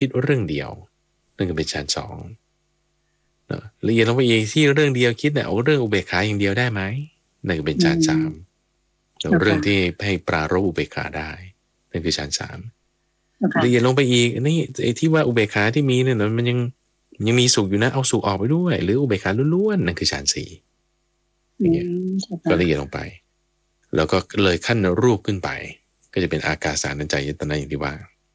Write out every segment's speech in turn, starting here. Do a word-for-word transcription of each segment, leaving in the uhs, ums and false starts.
คิดเรื่องเดียวนั่นก็เป็นฌานสองละเอียดลงไปอีกที่เรื่องเดียวคิดเนี่ยเอาเรื่องอุเบกขาอย่างเดียวได้ไหมนั่นก็เป็นฌานสามเรื่องที่ให้ปรารภอุเบกขาได้นั่นคือฌานสามละเอียดลงไปอีกนี่ไอ้ที่ว่าอุเบกขาที่มีเนี่ยมันยังยังมีสุขอยู่นะเอาสุขออกไปด้วยหรืออุเบกขาล้วนๆนั่นคือฌานสี่อย่างเงี้ยก็ละเอียดลงไปแล้วก็เลยขั้นรูปขึ้นไปก็จะเป็นอากาสานัญจายตนะอย่างที่ว่า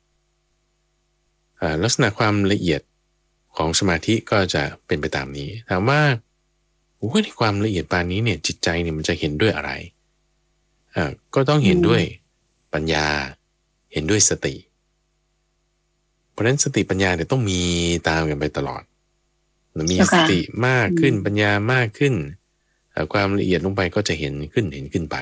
ลักษณะความละเอียดของสมาธิก็จะเป็นไปตามนี้ถามว่าโอ้ยในความละเอียดปานนี้เนี่ยจิตใจเนี่ยมันจะเห็นด้วยอะไรอ่าก็ต้องเห็นด้วยปัญญาเห็นด้วยสติเพราะฉะนั้นสติปัญญาเนี่ยต้องมีตามกันไปตลอดมีสติมากขึ้นปัญญามากขึ้นความละเอียดลงไปก็จะเห็นขึ้นเห็นขึ้นไป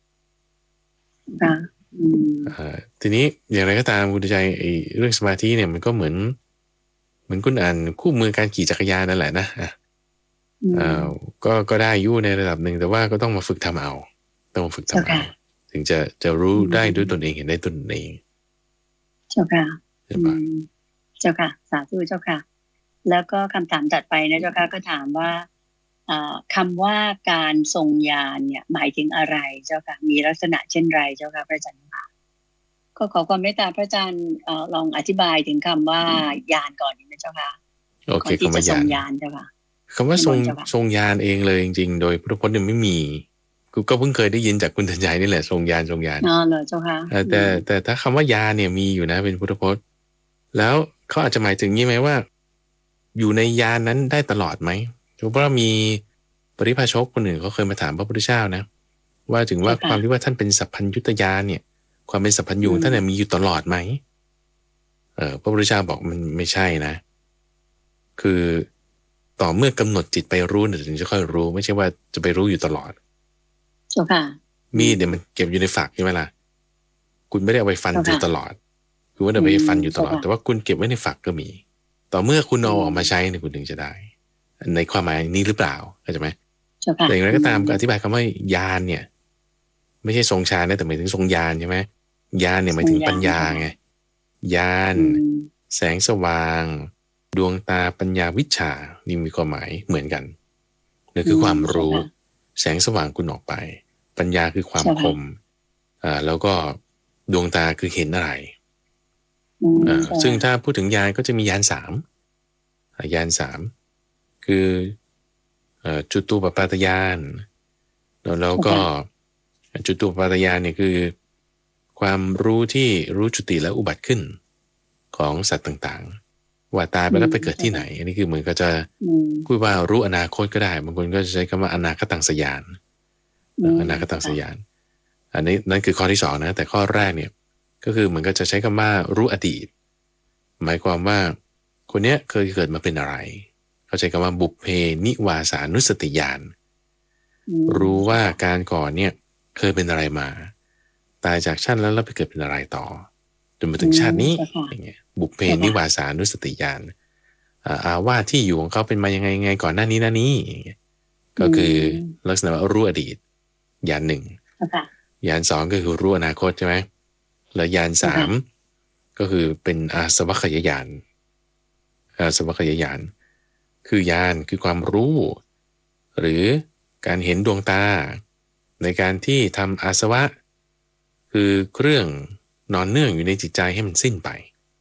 ทีนี้อย่างไรก็ตามคุณใจไอ้เรื่องสมาธิเนี่ยมันก็เหมือนเหมือนคุณอ่านคู่มือการขี่จักรยานนั่นแหละนะอ่าก็ก็ได้อยู่ในระดับหนึ่งแต่ว่าก็ต้องมาฝึกทำเอาต้องมาฝึกทำเอาถึงจะจะรู้ได้ด้วยตนเองเห็นได้ตนเองเจ้าค่ะเจ้าค่ะสาธุเจ้าค่ะแล้วก็คำถามถัดไปนะเจ้าค่ะก็ถามว่าคำว่าการทรงญาณเนี่ยหมายถึงอะไรเจ้าค่ะมีลักษณะเช่นไรเจ้าค่ะพระอาจารย์ค่ะก็ขอความเมตตาพระอาจารย์ลองอธิบายถึงคำว่าญาณก่อนนะเจ้าค่ะโอเคคำว่าญาณเจ้าค่ะคำว่าทรงทรงญาณเองเลยจริงๆโดยพุทธพจน์เนี่ยไม่มีกูก็เพิ่งเคยได้ยินจากคุณธัญญานี่แหละทรงญาณทรงญาณอ๋อเหรอเจ้าค่ะแต่แต่ถ้าคำว่าญาณเนี่ยมีอยู่นะเป็นพุทธพจน์แล้วเขาอาจจะหมายถึงงี้ไหมว่าอยู่ในญาณนั้นได้ตลอดไหมเพราะว่ามีปริพาชกคนหนึ่งเขาเคยมาถามพระพุทธเจ้านะว่าถึงว่าความที่ว่าท่านเป็นสัพพัญญุตญาณเนี่ยความเป็นสัพพัญญูท่านเนี่ยมีอยู่ตลอดไหมเออพระพุทธเจ้าบอกมันไม่ใช่นะคือต่อเมื่อกำหนดจิตไปรู้ถึงจะค่อยรู้ไม่ใช่ว่าจะไปรู้อยู่ตลอดเจ้าค่ะมีเดี๋ยวมันเก็บอยู่ในฝักใช่ไหมล่ะคุณไม่ได้เอาไปฟันอยู่ตลอดคุณไม่ได้เอาไปฟันอยู่ตลอดแต่ว่าคุณเก็บไว้ในฝักก็มีต่อเมื่อคุณเอาออกมาใช้เนี่ยคุณถึงจะได้ในความหมายนี้หรือเปล่าเข้าใจไหมแต่อย่างไรก็ตามก็อธิบายคำว่าญาณเนี่ยไม่ใช่ทรงฌานนะแต่หมายถึงทรงญาณใช่ไหมญาณเนี่ยหมายถึงปัญญาไงญาณแสงสว่างดวงตาปัญญาวิชชานี่มีความหมายเหมือนกันนั่นคือความรู้แสงสว่างคุณออกไปปัญญาคือความคมอ่าแล้วก็ดวงตาคือเห็นอะไรอ่าซึ่งถ้าพูดถึงญาณก็จะมีญาณสามญาณสามคือจุตูปปาตญาณแล้วก็จุตูปปาตญาณเนี่ยคือความรู้ที่รู้จุติและอุบัติขึ้นของสัตว์ต่างๆว่าตายไปแล้วไปเกิดที่ไหนอันนี้คือเหมือนก็จะพูดว่ารู้อนาคตก็ได้บางคนก็จะใช้คำว่าอนาคตังสยานอนาคตังสยานอันนี้นั่นคือข้อที่สองนะแต่ข้อแรกเนี่ยก็คือเหมือนก็จะใช้คำว่ารู้อดีตหมายความว่าคนเนี้ยเคยเกิดมาเป็นอะไรเขาใช้คำว่าบุพเพนิวาสานุสติญาณรู้ว่าการก่อนเนี่ยเคยเป็นอะไรมาตายจากชาติแล้วแล้วไปเกิดเป็นอะไรต่อจนมาถึงชาตินี้อย่างเงี้ยบุพเพนิวาสานุสติญาณอาวาสที่อยู่ของเขาเป็นมายังไงไงก่อนหน้านี้หน้านี้อย่างเงี้ยก็คือลักษณะว่ารู้อดีตญาณหนึ่งญาณสองก็คือรู้อนาคตใช่ไหมแล้วญาณสามก็คือเป็นอาสวัคยญาณอาสวัคยญาณคือญาณคือความรู้หรือการเห็นดวงตาในการที่ทำอาสวะคือเครื่องนอนเนื่องอยู่ในจิตใจให้มันสิ้นไป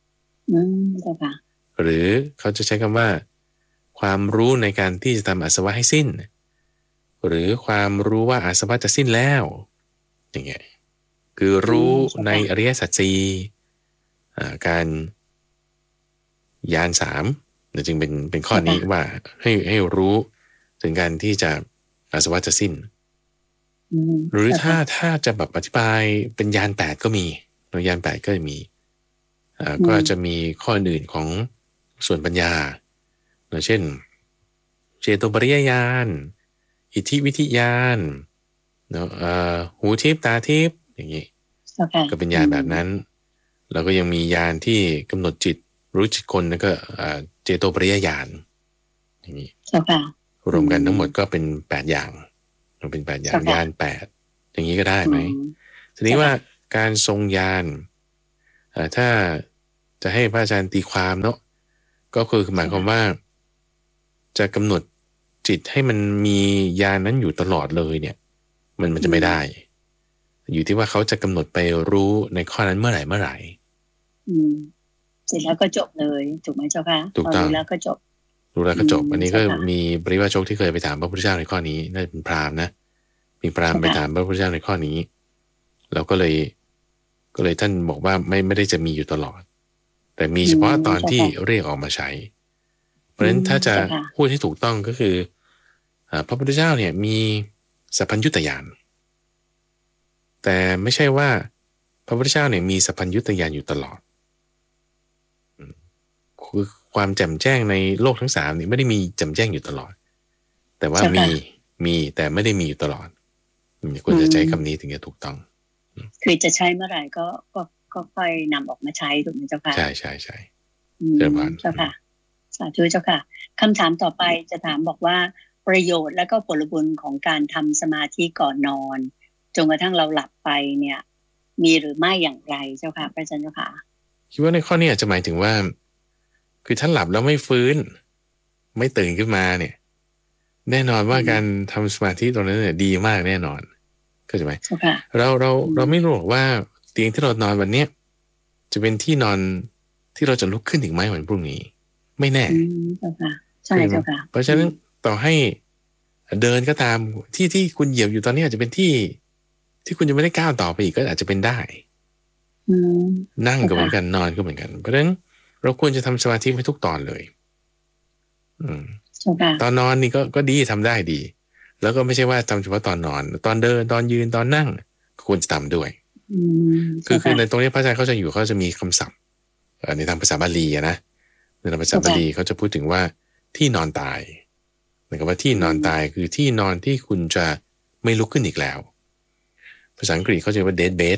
หรือเขาจะใช้คำว่าความรู้ในการที่จะทำอาสวะให้สิ้นหรือความรู้ว่าอาสวะจะสิ้นแล้วอย่างเงี้ยคือรู้ในอริยสัจสี่การญาณสามจึงเป็นเป็นข้อนี้ว่าให้ให้รู้ถึงการที่จะอาสวะจะสิ้นหรือถ้าถ้าจะแบบอธิบายเป็นญาณแปดก็มีญาณแปดก็มีอ่าก็จะมีข้ออื่นของส่วนปัญญาเช่นเจโตปริยญาณอิทธิวิธิญาณเนาะหูทิพตาทิพอย่างนี้ก็เป็นญาณแบบนั้นแล้วก็ยังมีญาณที่กำหนดจิตรู้จิตคนแล้วก็เจโตปริยญาณอย่างนี้รวมกันทั้งหมดก็เป็นแปดอย่างเป็นแปดอย่างญาณแปดอย่างนี้ก็ได้ไหมทีนี้ว่าการทรงญาณถ้าจะให้พระอาจารย์ตีความเนาะก็คือหมายความว่าจะกำหนดจิตให้มันมีญาณนั้นอยู่ตลอดเลยเนี่ยมันมันจะไม่ได้อยู่ที่ว่าเขาจะกำหนดไปรู้ในข้อนั้นเมื่อไหร่เมื่อไหร่อืมเสร็จแล้วก็จบเลยถูกไหมเจ้าค่ะถูกต้องรู้แล้วก็จบรู้แล้วก็จบอันนี้ก็มีปริวาชกที่เคยไปถามพระพุทธเจ้าในข้อนี้น่าจะเป็นพราหมณ์นะมีพราหมณ์ไปถามพระพุทธเจ้าในข้อนี้แล้วก็เลยก็เลยท่านบอกว่าไม่ไม่ได้จะมีอยู่ตลอดแต่มีเฉพาะตอนที่เรียกออกมาใช้เพราะฉะนั้นถ้าจะพูดให้ถูกต้องก็คือพระพุทธเจ้าเนี่ยมีสัพพัญญุตญาณแต่ไม่ใช่ว่าพระพุทธเจ้าเนี่ยมีสัพพัญญุตญาณอยู่ตลอดคือความแจ่มแจ้งในโลกทั้งสามนี่ไม่ได้มีแจ่มแจ้งอยู่ตลอดแต่ว่ามีมีแต่ไม่ได้มีอยู่ตลอดควรจะใช้คำนี้ถึงจะถูกต้องคือจะใช้เมื่อไหร่ก็ก็ก็ค่อยนำออกมาใช้ถูกไหมเจ้าค่ะใช่ใช่ใช่เจ้าค่ะสาธุเจ้าค่ะคำถามต่อไปจะถามบอกว่าประโยชน์และก็ผลบุญของการทำสมาธิก่อนนอนจนกระทั่งเราหลับไปเนี่ยมีหรือไม่อย่างไรเจ้าค่ะพระอาจารย์เจ้าค่ะคิดว่าในข้อนี้อาจจะหมายถึงว่าคือท่านหลับแล้วไม่ฟื้นไม่ตื่นขึ้นมาเนี่ยแน่นอนว่าการทำสมาธิตรงนั้นเนี่ยดีมากแน่นอนเข้าใจไหมเราเราเราไม่รู้ว่าเตียงที่เรานอนวันนี้จะเป็นที่นอนที่เราจะลุกขึ้นอีกไหมวันพรุ่งนี้ไม่แน่ใช่เจ้าค่ะเพราะฉะนั้นต่อให้เดินก็ตามที่ที่คุณเหยียบอยู่ตอนนี้อาจจะเป็นที่ที่คุณจะไม่ได้ก้าวต่อไปอีกก็อาจจะเป็นได้นั่งก็เหมือนกันนอนก็เหมือนกันเพราะฉะนั้นเราควรจะทำสมาธิไปทุกตอนเลยอืมตอนนอนนี่ก็ก็ดีทำได้ดีแล้วก็ไม่ใช่ว่าทำเฉพาะตอนนอนตอนเดินตอนยืนตอนนั่งควรจะทำด้วยคือคือในตรงนี้พระอาจารย์เขาจะอยู่เขาจะมีคำศัพท์ในทางภาษาบาลีนะในทางภาษาบาลีเขาจะพูดถึงว่าที่นอนตายหมายความว่าที่นอนตายคือที่นอนที่คุณจะไม่ลุกขึ้นอีกแล้วภาษาอังกฤษเขาจะเรียกว่า dead bed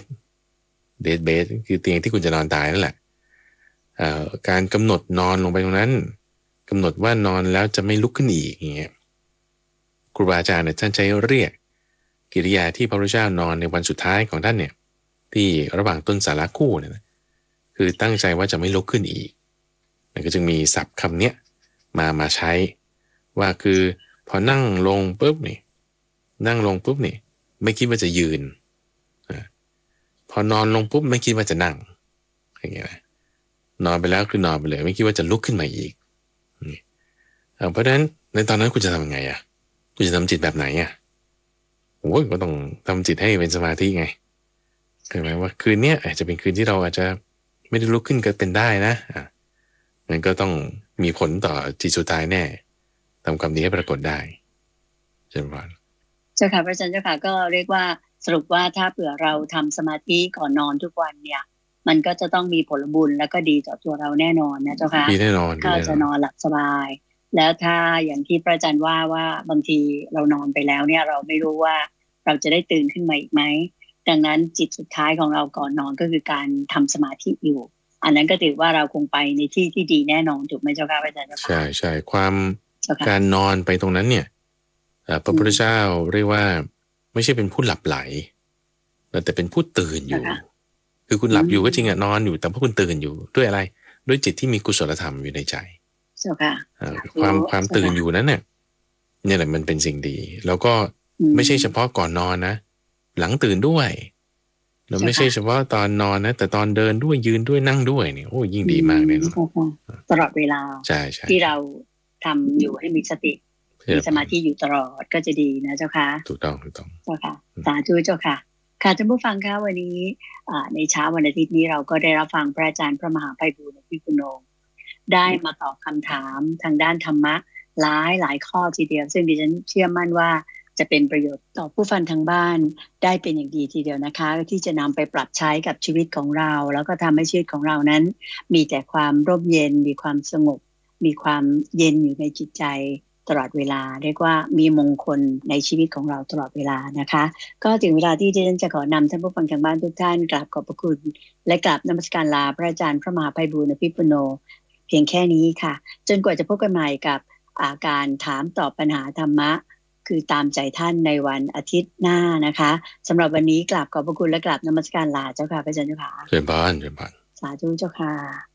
dead bed คือเตียงที่คุณจะนอนตายนั่นแหละการกำหนดนอนลงไปตรงนั้นกำหนดว่านอนแล้วจะไม่ลุกขึ้นอีกอย่างเงี้ยครูบาอาจารย์เนี่ยท่านใช้เรียกกิริยาที่พระพุทธเจ้านอนในวันสุดท้ายของท่านเนี่ยที่ระหว่างต้นสาราคู่เนี่ยคือตั้งใจว่าจะไม่ลุกขึ้นอีกนั่นก็จึงมีศัพท์คำเนี้ยมามาใช้ว่าคือพอนั่งลงปุ๊บนี่นั่งลงปุ๊บนี่ไม่คิดว่าจะยืนพอนอนลงปุ๊บไม่คิดว่าจะนั่งอย่างเงี้ยนะนอนไปแล้วคือนอนไปเลยไม่คิดว่าจะลุกขึ้นมาอีกเพราะฉะนั้นในตอนนั้นคุณจะทำยังไงอ่ะคุณจะทำจิตแบบไหนอ่ะโอ้ยก็ต้องทำจิตให้เป็นสมาธิไงเข้าใจไหมว่าคืนนี้อาจจะเป็นคืนที่เราอาจจะไม่ได้ลุกขึ้นก็เป็นได้นะอ่ะมันก็ต้องมีผลต่อจิตสุดท้ายแน่ทำความดีให้ปรากฏได้เช่นนั้นเจ้าค่ะพระอาจารย์เจ้าค่ะก็เรียกว่าสรุปว่าถ้าเผื่อเราทำสมาธิก่อนนอนทุกวันเนี่ยมันก็จะต้องมีผลบุญแล้วก็ดีต่อตัวเราแน่นอนนะเจ้าค่ะดีแน่นอนก็จะนอนหลับสบายแล้วถ้าอย่างที่พระอาจารย์ว่าว่าบางทีเรานอนไปแล้วเนี่ยเราไม่รู้ว่าเราจะได้ตื่นขึ้นมาอีกไหมดังนั้นจิตสุดท้ายของเราก่อนนอนก็คือการทำสมาธิอยู่อันนั้นก็ถือว่าเราคงไปในที่ที่ดีแน่นอนถูกไหมเจ้าค่ะพระอาจารย์ใช่ใช่ความการนอนไปตรงนั้นเนี่ยพระพุทธเจ้าเรียกว่าไม่ใช่เป็นผู้หลับไหลแต่เป็นผู้ตื่นอยู่คือคุณหลับอยู่ก็จริงอะนอนอยู่แต่พวกคุณตื่นอยู่ด้วยอะไรด้วยจิตที่มีกุศลธรรมอยู่ในใจความความตื่นอยู่นั้นเนี่ยนี่แหละมันเป็นสิ่งดีแล้วก็ไม่ใช่เฉพาะก่อนนอนนะหลังตื่นด้วยเราไม่ใช่เฉพาะตอนนอนนะแต่ตอนเดินด้วยยืนด้วยนั่งด้วยเนี่ยโอ้ยิ่งดีมากเลยตลอดเวลาใช่ใช่ที่เราทำอยู่ให้มีสติมีสมาธิอยู่ตลอดก็จะดีนะเจ้าค่ะถูกต้องถูกต้องเจ้าค่ะสาธุเจ้าค่ะค่ะท่านผู้ฟังคะวันนี้ในเช้าวันอาทิตย์นี้เราก็ได้รับฟังพระอาจารย์พระมหาไพบูลย์อภิปุโนได้มาตอบคำถามทางด้านธรรมะหลายหลายข้อทีเดียวซึ่งดิฉันเชื่อมั่นว่าจะเป็นประโยชน์ต่อผู้ฟังทางบ้านได้เป็นอย่างดีทีเดียวนะคะที่จะนำไปปรับใช้กับชีวิตของเราแล้วก็ทำให้ชีวิตของเรานั้นมีแต่ความร่มเย็นมีความสงบมีความเย็นอยู่ในจิตใจตลอดเวลาเรียกว่ามีมงคลในชีวิตของเราตลอดเวลานะคะก็ถึงเวลาที่ดิฉันจะขอนำท่านผู้ฟังทางบ้านทุกท่านกราบขอบพระคุณและกราบนมัสการลาพระอาจารย์พระมหาไพบูลย์อภิปุโนเพียงแค่นี้ค่ะจนกว่าจะพบกันใหม่กับอาการถามตอบปัญหาธรรมะคือตามใจท่านในวันอาทิตย์หน้านะคะสำหรับวันนี้กราบขอบพระคุณและกราบนมัสการลาเจ้าค่ะพระอาจารย์เจ้าค่ะเชิญพานเชิญพานสาธุเจ้าค่ะ